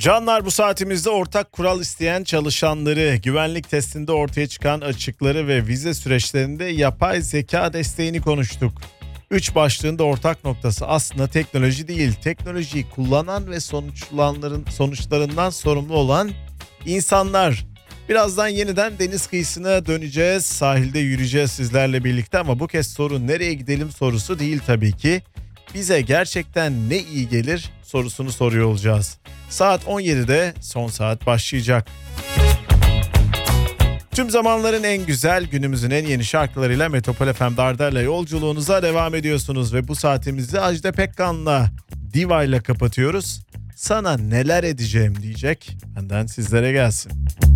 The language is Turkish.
Canlar, bu saatimizde ortak kural isteyen çalışanları, güvenlik testinde ortaya çıkan açıkları ve vize süreçlerinde yapay zeka desteğini konuştuk. 3 başlığın da ortak noktası aslında teknoloji değil, teknolojiyi kullanan ve sonuçlarından sorumlu olan insanlar. Birazdan yeniden deniz kıyısına döneceğiz, sahilde yürüyeceğiz sizlerle birlikte ama bu kez soru nereye gidelim sorusu değil tabii ki. Bize gerçekten ne iyi gelir sorusunu soruyor olacağız. Saat 17'de son saat başlayacak. Tüm zamanların en güzel, günümüzün en yeni şarkılarıyla Metropol FM Dardar'la yolculuğunuza devam ediyorsunuz. Ve bu saatimizi Ajda Pekkan'la, Diva ile kapatıyoruz. Sana neler edeceğim diyecek, benden sizlere gelsin.